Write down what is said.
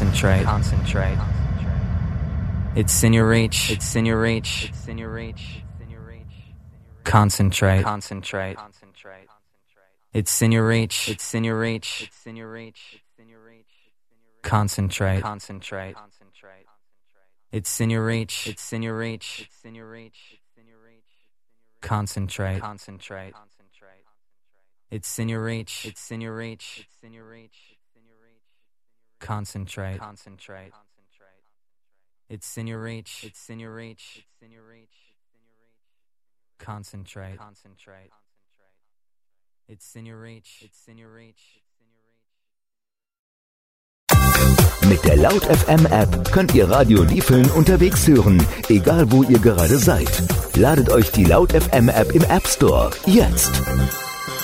Concentrate. It's in your reach. Concentrate. It's in your reach. Concentrate. It's in your reach. Concentrate. It's in your reach. Concentrate. It's in your reach. Concentrate. It's in your reach. Mit der Laut FM App könnt ihr Radio Diefeln unterwegs hören, egal wo ihr gerade seid. Ladet euch die Laut FM App im App Store jetzt.